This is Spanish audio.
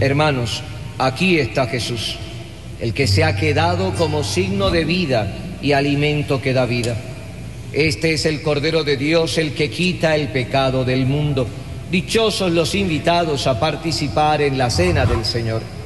Hermanos, aquí está Jesús, el que se ha quedado como signo de vida y alimento que da vida. Este es el Cordero de Dios, el que quita el pecado del mundo. Dichosos los invitados a participar en la cena del Señor.